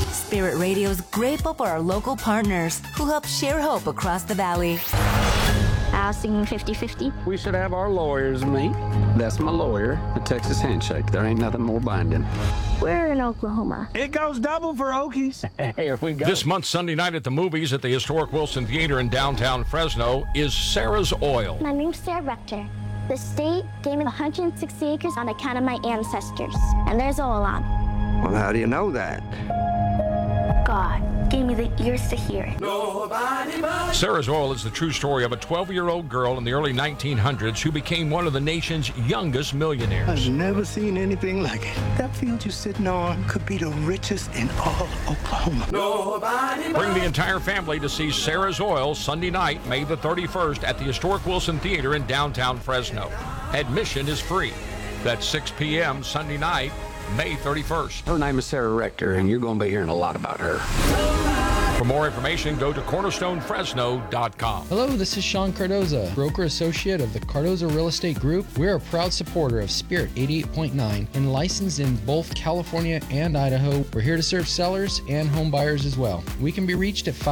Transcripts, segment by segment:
Spirit Radio is grateful for our local partners who help share hope across the valley. I was thinking 50-50. We should have our lawyers meet. That's my lawyer, the Texas Handshake. There ain't nothing more binding. We're in Oklahoma. It goes double for Okies. Here we go. This month, Sunday night at the movies at the historic Wilson Theater in downtown Fresno is Sarah's Oil. My name's Sarah Rector. The state gave me 160 acres on account of my ancestors. And there's oil on. Well, how do you know that? God gave me the ears to hear it. Sarah's Oil is the true story of a 12-year-old girl in the early 1900s who became one of the nation's youngest millionaires. I've never seen anything like it. That field you're sitting on could be the richest in all Oklahoma. Bring the entire family to see Sarah's Oil Sunday night, May the 31st at the historic Wilson Theater in downtown Fresno. Admission is free. That's 6 p.m. Sunday night, May 31st. Her name is Sarah Rector, and you're going to be hearing a lot about her. For more information, go to cornerstonefresno.com. Hello, this is Sean Cardoza, broker associate of the Cardoza Real Estate Group. We're a proud supporter of Spirit 88.9 and licensed in both California and Idaho. We're here to serve sellers and home buyers as well. We can be reached at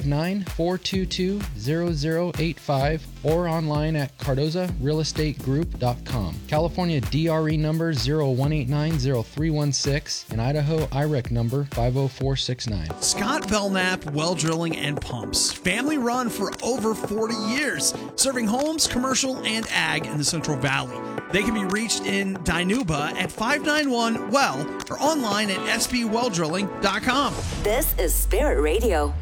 559-422-0085 or online at cardozarealestategroup.com. California DRE number 01890316 and Idaho IREC number 50469. Scott Belknap Well Drilling and Pumps. Family run for over 40 years, serving homes, commercial, and ag in the Central Valley. They can be reached in Dinuba at 591 Well or online at sbwelldrilling.com. This is Spirit Radio.